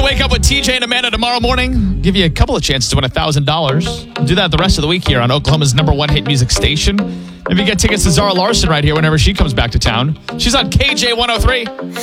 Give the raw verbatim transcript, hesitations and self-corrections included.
wake up with T J and Amanda tomorrow morning. Give you a couple of chances to win one thousand dollars. Do that the rest of the week here on Oklahoma's number one hit music station. Maybe get tickets to Zara Larson right here whenever she comes back to town. She's on K J one oh three.